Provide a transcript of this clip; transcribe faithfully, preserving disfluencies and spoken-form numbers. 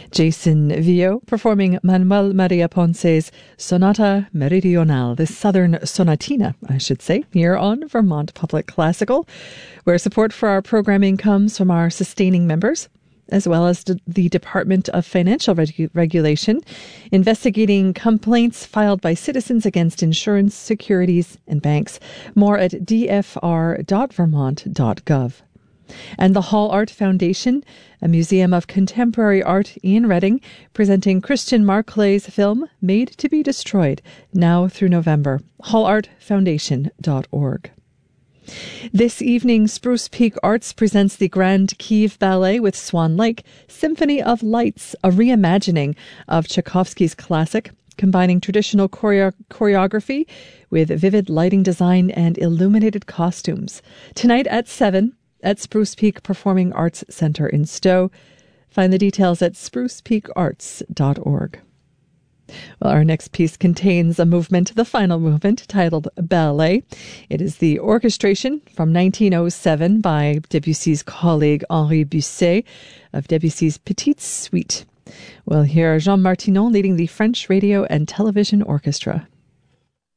Jason Vio performing Manuel Maria Ponce's Sonata Meridional, the Southern Sonatina, I should say, here on Vermont Public Classical, where support for our programming comes from our sustaining members, as well as the Department of Financial Regu- Regulation, investigating complaints filed by citizens against insurance, securities, and banks. More at d f r dot vermont dot gov. And the Hall Art Foundation, a museum of contemporary art in Reading, presenting Christian Marclay's film Made to be Destroyed, now through November. hall art foundation dot org. This evening, Spruce Peak Arts presents the Grand Kiev Ballet with Swan Lake, Symphony of Lights, a reimagining of Tchaikovsky's classic, combining traditional choreo- choreography with vivid lighting design and illuminated costumes. Tonight at seven at Spruce Peak Performing Arts Center in Stowe. Find the details at spruce peak arts dot org. Well, our next piece contains a movement, the final movement, titled Ballet. It is the orchestration from nineteen oh seven by Debussy's colleague Henri Busset of Debussy's Petite Suite. We'll hear Jean Martinon leading the French Radio and Television Orchestra.